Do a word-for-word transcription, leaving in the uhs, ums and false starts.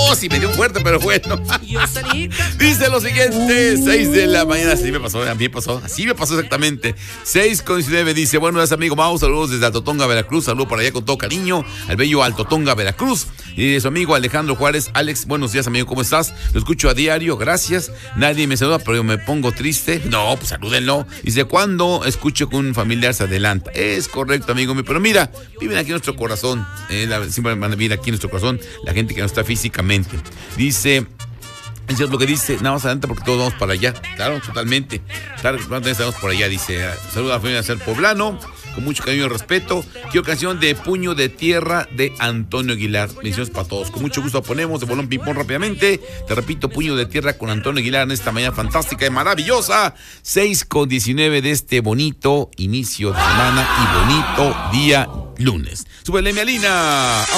Oh, sí, me dio fuerte, pero bueno. Dice lo siguiente, seis de la mañana, así me pasó, a mí me pasó, así me pasó exactamente. seis con diecinueve dice, buenos días, amigo Mau, saludos desde Altotonga, Veracruz, saludos para allá con todo cariño, al bello Altotonga, Veracruz. Y de su amigo Alejandro Juárez, Alex, buenos días, amigo, ¿cómo estás? Lo escucho a diario, gracias. Nadie me saluda, pero yo me pongo triste. No, pues salúdenlo. Dice, cuando escucho que un familiar se adelanta. Es correcto, amigo mío, pero mira, viven aquí en nuestro corazón, eh, la, siempre van a vivir aquí en nuestro corazón, la gente que no está físicamente. Dice, eso es lo que dice, nada más adelante porque todos vamos para allá. Claro, totalmente. Claro, estamos por allá, dice, saluda a la familia de Ser Poblano, con mucho cariño y respeto. Quiero canción de Puño de Tierra de Antonio Aguilar. Bendiciones para todos. Con mucho gusto la ponemos de bolón ping-pong rápidamente. Te repito, Puño de Tierra con Antonio Aguilar en esta mañana fantástica y maravillosa. seis con diecinueve de este bonito inicio de semana y bonito día lunes. Súbele, mi Alina.